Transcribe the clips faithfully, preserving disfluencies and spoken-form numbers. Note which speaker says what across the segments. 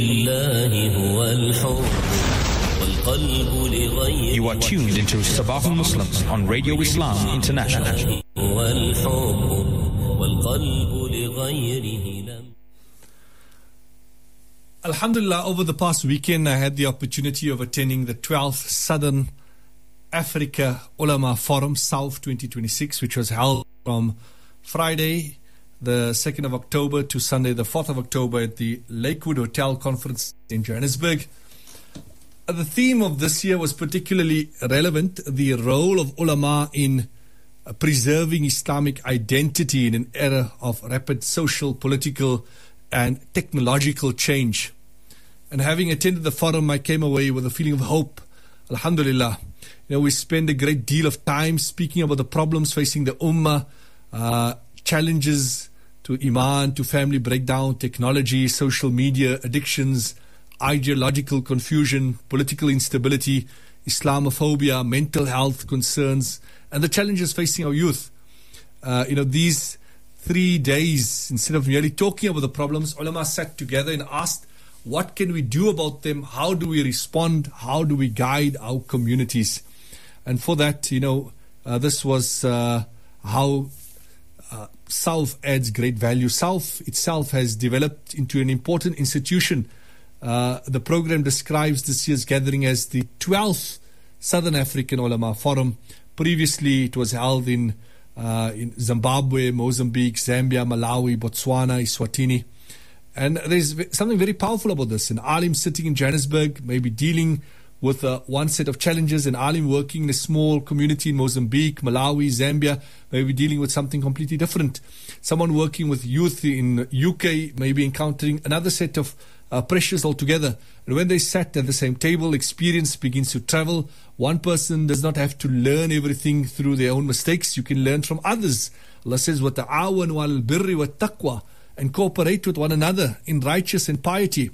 Speaker 1: You are tuned into Sabahul Muslims on Radio Islam International.
Speaker 2: Alhamdulillah, over the past weekend I had the opportunity of attending the twelfth Southern Africa Ulama Forum South twenty twenty-six, which was held from Friday the second of October to Sunday the fourth of October at the Lakewood Hotel Conference in Johannesburg. The theme of this year was particularly relevant, the role of ulama in preserving Islamic identity in an era of rapid social, political and technological change. And having attended the forum, I came away with a feeling of hope. Alhamdulillah. You know, we spend a great deal of time speaking about the problems facing the ummah, uh, challenges to iman, to family breakdown, technology, social media, addictions, ideological confusion, political instability, Islamophobia, mental health concerns, and the challenges facing our youth. Uh, you know, these three days, instead of merely talking about the problems, ulama sat together and asked, what can we do about them? How do we respond? How do we guide our communities? And for that, you know, uh, this was uh, how uh, South adds great value. South itself has developed into an important institution. Uh, the program describes this year's gathering as the twelfth Southern African Ulama Forum. Previously, it was held in, uh, in Zimbabwe, Mozambique, Zambia, Malawi, Botswana, Eswatini. And there's something very powerful about this. An alim sitting in Johannesburg, maybe dealing with uh, one set of challenges, an alim working in a small community in Mozambique, Malawi, Zambia, maybe dealing with something completely different. Someone working with youth in U K, maybe encountering another set of uh, pressures altogether. And when they sat at the same table, experience begins to travel. One person does not have to learn everything through their own mistakes. You can learn from others. Allah says, وَتَعَاوَنُوا عَلَى الْبِرِّ وَالتَّقْوَى, and cooperate with one another in righteousness and piety.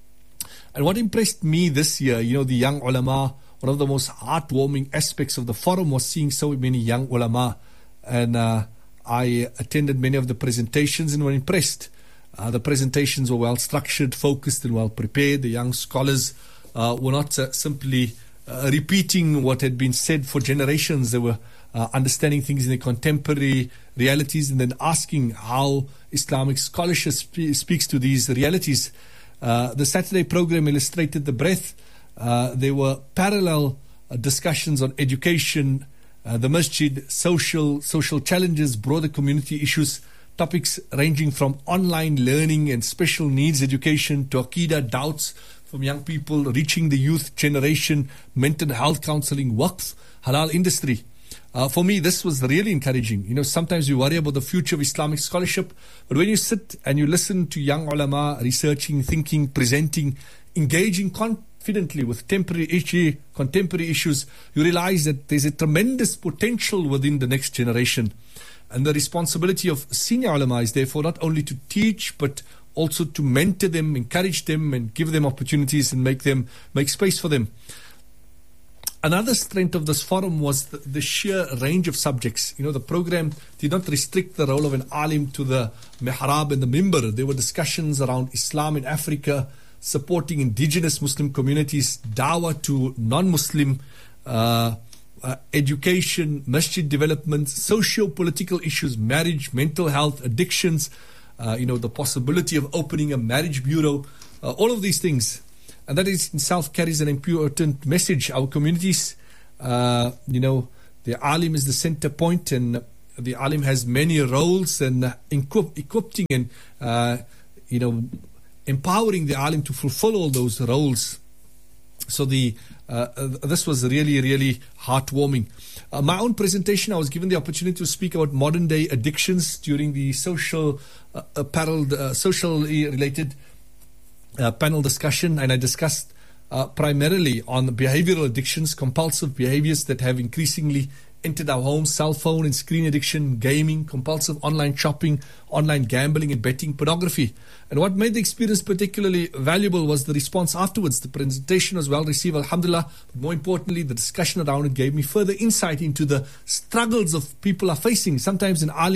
Speaker 2: And what impressed me this year, you know, the young ulama, one of the most heartwarming aspects of the forum was seeing so many young ulama. And uh, I attended many of the presentations and were impressed. Uh, the presentations were well structured, focused and well prepared. The young scholars uh, were not uh, simply uh, repeating what had been said for generations. They were uh, understanding things in their contemporary realities and then asking how Islamic scholarship sp- speaks to these realities. Uh, the Saturday program illustrated the breadth. Uh, there were parallel uh, discussions on education, uh, the masjid, social social challenges, broader community issues, topics ranging from online learning and special needs education to Aqidah, doubts from young people, reaching the youth generation, mental health counseling, waqf, halal industry. Uh, for me, this was really encouraging. You know, sometimes we worry about the future of Islamic scholarship, but when you sit and you listen to young ulama researching, thinking, presenting, engaging confidently with temporary issue, contemporary issues, you realize that there's a tremendous potential within the next generation. And the responsibility of senior ulama is therefore not only to teach, but also to mentor them, encourage them, and give them opportunities and make them make space for them. Another strength of this forum was the, the sheer range of subjects. You know, the program did not restrict the role of an alim to the mihrab and the mimbar. There were discussions around Islam in Africa, supporting indigenous Muslim communities, dawah to non-Muslim, uh, uh, education, masjid development, socio-political issues, marriage, mental health, addictions, uh, you know, the possibility of opening a marriage bureau, uh, all of these things. And that is itself carries an important message. Our communities, uh, you know, the alim is the center point, and the alim has many roles, and uh, equip, equipping and, uh, you know, empowering the alim to fulfill all those roles. So the uh, uh, this was really, really heartwarming. Uh, my own presentation, I was given the opportunity to speak about modern day addictions during the social, uh, apparel, uh, socially related Uh, panel discussion, and I discussed uh, primarily on behavioral addictions, compulsive behaviors that have increasingly entered our homes: cell phone and screen addiction, gaming, compulsive online shopping, online gambling and betting, pornography. And what made the experience particularly valuable was the response afterwards. The presentation was well received, alhamdulillah, but more importantly, the discussion around it gave me further insight into the struggles of people are facing. Sometimes an alim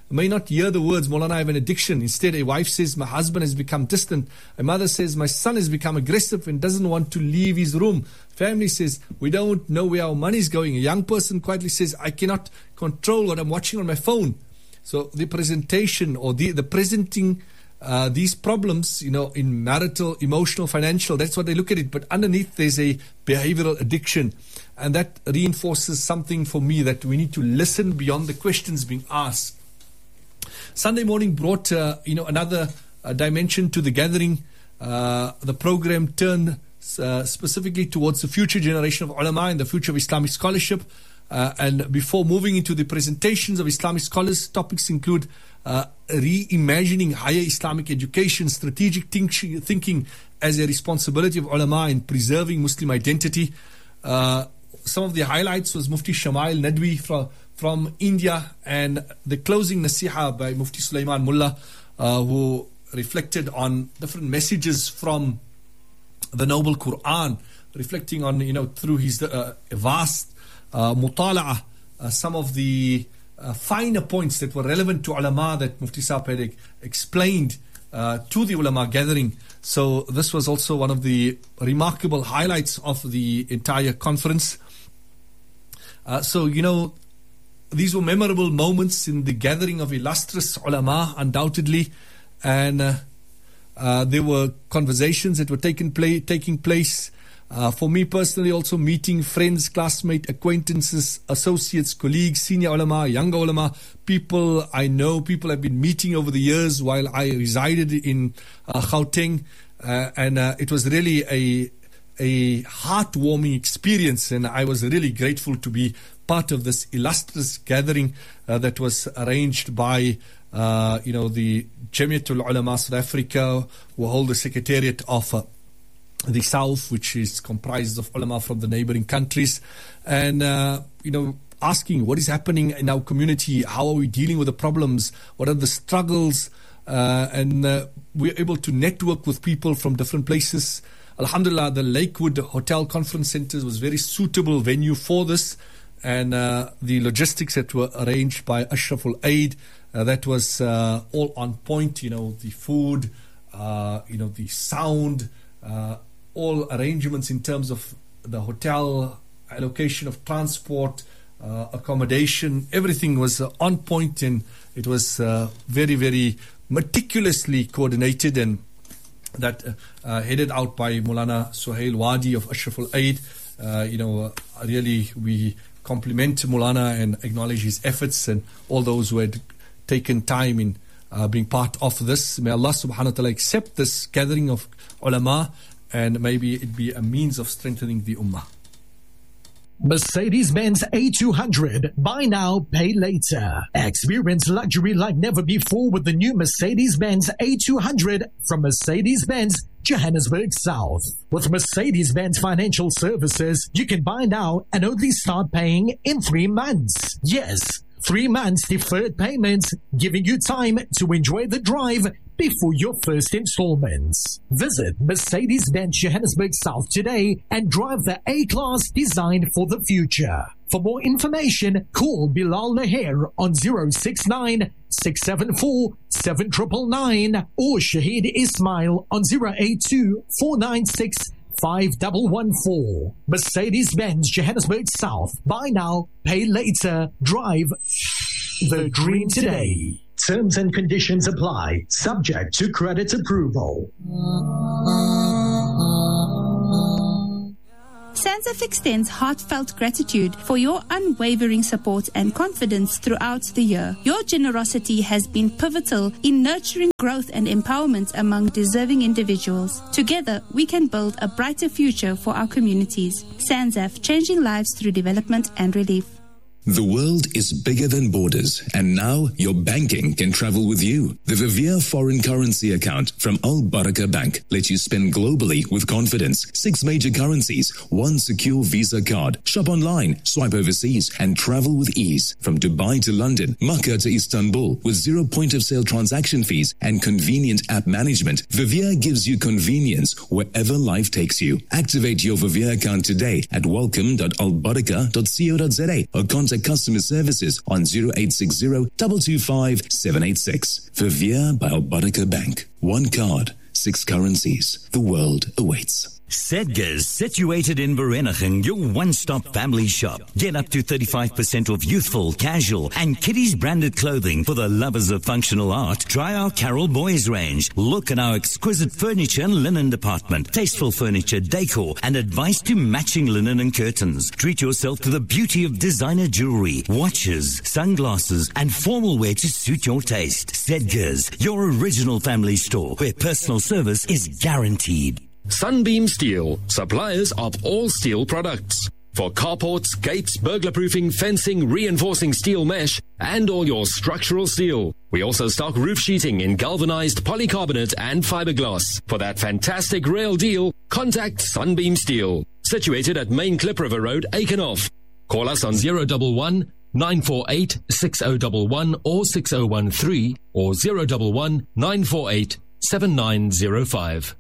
Speaker 2: may not hear the words, Maulana, I have an addiction. Instead, a wife says, my husband has become distant. A mother says, my son has become aggressive and doesn't want to leave his room. Family says, we don't know where our money is going. A young person quietly says, I cannot control what I'm watching on my phone. So the presentation or the, the presenting uh, these problems, you know, in marital, emotional, financial, that's what they look at it. But underneath there's a behavioral addiction. And that reinforces something for me, that we need to listen beyond the questions being asked. Sunday morning brought, uh, you know, another uh, dimension to the gathering. Uh, the program turned uh, specifically towards the future generation of ulama and the future of Islamic scholarship. Uh, and before moving into the presentations of Islamic scholars, topics include uh, reimagining higher Islamic education, strategic think- thinking as a responsibility of ulama in preserving Muslim identity. Uh, some of the highlights was Mufti Shamail Nadwi from, from India, and the closing nasiha by Mufti Sulaiman Mullah, uh, who reflected on different messages from the Noble Quran, reflecting on, you know, through his uh, vast Uh, mutala'ah, uh, some of the uh, finer points that were relevant to ulama that Mufti Saab had explained uh, to the ulama gathering. So this was also one of the remarkable highlights of the entire conference. Uh, so, you know, these were memorable moments in the gathering of illustrious ulama, undoubtedly. And uh, uh, there were conversations that were taking, play, taking place. Uh, for me personally, also meeting friends, classmates, acquaintances, associates, colleagues, senior ulama, younger ulama, people I know, people I've been meeting over the years while I resided in uh, Gauteng. Uh, and uh, it was really a, a heartwarming experience, and I was really grateful to be part of this illustrious gathering uh, that was arranged by uh, you know, the Jamiatul Ulama South Africa, who hold the secretariat of uh, the South, which is comprised of ulama from the neighboring countries, and uh, you know, asking what is happening in our community, how are we dealing with the problems, what are the struggles, uh, and uh, we're able to network with people from different places. Alhamdulillah, the Lakewood Hotel Conference Centre was a very suitable venue for this, and uh, the logistics that were arranged by Ashraful Aid, uh, that was uh, all on point. You know, the food, uh, you know, the sound, uh, all arrangements in terms of the hotel, allocation of transport, uh, accommodation, everything was uh, on point, and it was uh, very, very meticulously coordinated, and that uh, uh, headed out by Maulana Suhail Wadi of Ashraful Aid. Uh, you know, uh, really we compliment Maulana and acknowledge his efforts and all those who had taken time in uh, being part of this. May Allah subhanahu wa ta'ala accept this gathering of ulama, and maybe it be a means of strengthening the ummah.
Speaker 3: Mercedes-Benz A two hundred. Buy now, pay later. Experience luxury like never before with the new Mercedes-Benz A two hundred from Mercedes-Benz Johannesburg South. With Mercedes-Benz Financial Services, you can buy now and only start paying in three months. Yes, three months deferred payments, giving you time to enjoy the drive before your first installments. Visit Mercedes-Benz Johannesburg South today and drive the A-Class designed for the future. For more information, call Bilal Laher on zero six nine, six seven four, seven nine nine nine or Shahid Ismail on zero eight two, four nine six, five one one four. Mercedes-Benz Johannesburg South. Buy now, pay later. Drive the dream today. Terms and conditions apply, subject to credit approval.
Speaker 4: SANZAF extends heartfelt gratitude for your unwavering support and confidence throughout the year. Your generosity has been pivotal in nurturing growth and empowerment among deserving individuals. Together, we can build a brighter future for our communities. SANZAF, changing lives through development and relief.
Speaker 5: The world is bigger than borders, and now your banking can travel with you. The Vivier foreign currency account from Al Barakah Bank lets you spend globally with confidence. Six major currencies, one secure Visa card. Shop online, swipe overseas, and travel with ease. From Dubai to London, Makkah to Istanbul, with zero point of sale transaction fees and convenient app management, Vivier gives you convenience wherever life takes you. Activate your Vivier account today at welcome dot al barakah dot co dot za or contact Contact customer services on zero eight six zero, two two five, seven eight six. Verveer by Al Baraka Bank. One card, six currencies. The world awaits.
Speaker 6: Sedgers, situated in Vereeniging, your one-stop family shop. Get up to thirty-five percent off youthful, casual, and kiddies branded clothing for the lovers of functional art. Try our Carol Boys range. Look at our exquisite furniture and linen department. Tasteful furniture, decor, and advice to matching linen and curtains. Treat yourself to the beauty of designer jewelry, watches, sunglasses, and formal wear to suit your taste. Sedgers, your original family store where personal service is guaranteed.
Speaker 7: Sunbeam Steel, suppliers of all steel products. For carports, gates, burglar-proofing, fencing, reinforcing steel mesh, and all your structural steel. We also stock roof sheeting in galvanized polycarbonate and fiberglass. For that fantastic rail deal, contact Sunbeam Steel. Situated at Main Klip River Road, Aikenhof. Call us on zero one one, nine four eight, six zero one one or six zero one three or zero one one, nine four eight, seven nine zero five.